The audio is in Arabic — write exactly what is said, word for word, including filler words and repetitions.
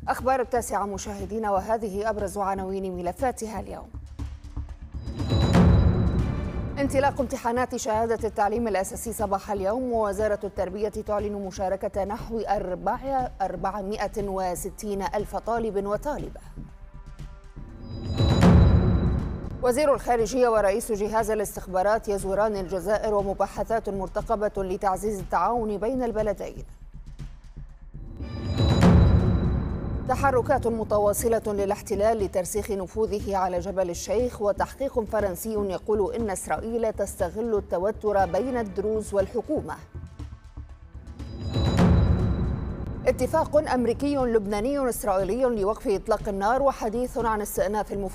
أخبار التاسعة مشاهدينا، وهذه أبرز عناوين ملفاتها اليوم. انطلاق امتحانات شهادة التعليم الأساسي صباح اليوم، ووزارة التربية تعلن مشاركة نحو أربعمائة وستين ألف طالب وطالبة. وزير الخارجية ورئيس جهاز الاستخبارات يزوران الجزائر، ومباحثات مرتقبة لتعزيز التعاون بين البلدين. تحركات متواصلة للاحتلال لترسيخ نفوذه على جبل الشيخ، وتحقيق فرنسي يقول إن إسرائيل تستغل التوتر بين الدروز والحكومة. اتفاق أمريكي لبناني إسرائيلي لوقف إطلاق النار، وحديث عن استئناف المفاوضات